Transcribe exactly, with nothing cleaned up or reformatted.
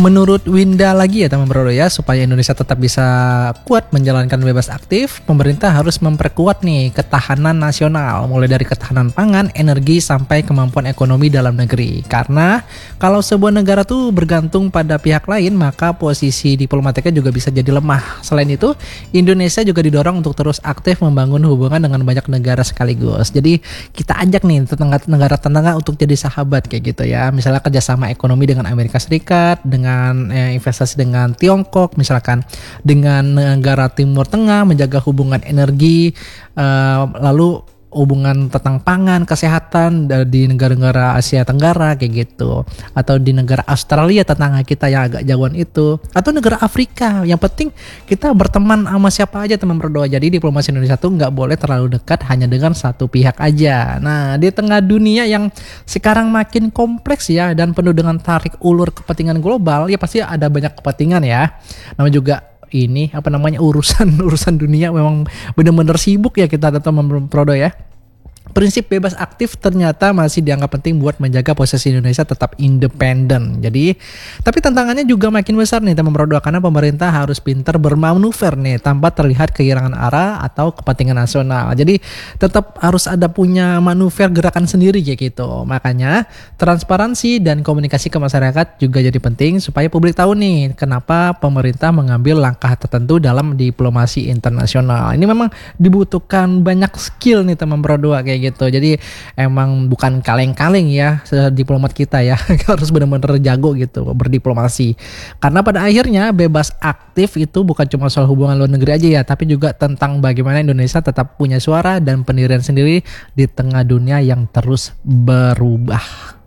Menurut Winda lagi ya teman bro ya, supaya Indonesia tetap bisa kuat menjalankan bebas aktif, pemerintah harus memperkuat nih ketahanan nasional, mulai dari ketahanan pangan, energi, sampai kemampuan ekonomi dalam negeri. Karena kalau sebuah negara tuh bergantung pada pihak lain, maka posisi diplomatiknya juga bisa jadi lemah. Selain itu, Indonesia juga didorong untuk terus aktif membangun hubungan dengan banyak negara sekaligus. Jadi kita ajak nih negara tetangga untuk jadi sahabat kayak gitu ya. Misalnya kerjasama ekonomi dengan Amerika Serikat, dengan dengan eh, investasi dengan Tiongkok, misalkan dengan negara Timur Tengah, menjaga hubungan energi, eh, lalu hubungan tentang pangan, kesehatan di negara-negara Asia Tenggara kayak gitu, atau di negara Australia tetangga kita yang agak jauhan itu, atau negara Afrika. Yang penting kita berteman sama siapa aja teman berdoa. Jadi diplomasi Indonesia tuh nggak boleh terlalu dekat hanya dengan satu pihak aja. Nah, di tengah dunia yang sekarang makin kompleks ya dan penuh dengan tarik ulur kepentingan global, ya pasti ada banyak kepentingan ya. Namanya juga ini apa namanya urusan urusan dunia memang benar-benar sibuk ya kita tetap memprodo ya. Prinsip bebas aktif ternyata masih dianggap penting buat menjaga posisi Indonesia tetap independen. Jadi, tapi tantangannya juga makin besar nih teman berdua, karena pemerintah harus pintar bermanuver nih tanpa terlihat kehilangan arah atau kepentingan nasional. Jadi, tetap harus ada punya manuver gerakan sendiri kayak gitu. Makanya, transparansi dan komunikasi ke masyarakat juga jadi penting supaya publik tahu nih kenapa pemerintah mengambil langkah tertentu dalam diplomasi internasional. Ini memang dibutuhkan banyak skill nih teman berdua kayak gitu. Jadi emang bukan kaleng-kaleng ya diplomat kita ya. Harus benar-benar jago gitu berdiplomasi. Karena pada akhirnya bebas aktif itu bukan cuma soal hubungan luar negeri aja ya, tapi juga tentang bagaimana Indonesia tetap punya suara dan pendirian sendiri di tengah dunia yang terus berubah.